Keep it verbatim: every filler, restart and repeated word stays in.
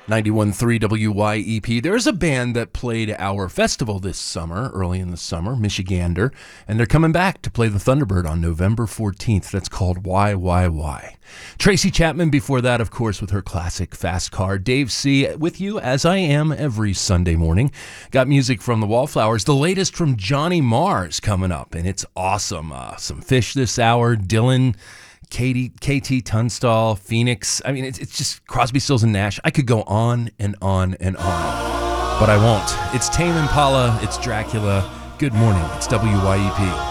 ninety-one point three W Y E P. There's a band that played our festival this summer, early in the summer, Michigander, and they're coming back to play the Thunderbird on November fourteenth. That's called Why, Why, Why. Tracy Chapman before that, of course, with her classic Fast Car. Dave C. with you, as I am every Sunday morning. Got music from the Wallflowers. The latest from Johnny Mars coming up, and it's awesome. Uh, some Fish this hour, Dylan, Katie, K T Tunstall, Phoenix. I mean, it's, it's just Crosby, Stills, and Nash. I could go on and on and on, but I won't. It's Tame Impala. It's Dracula. Good morning. It's W Y E P.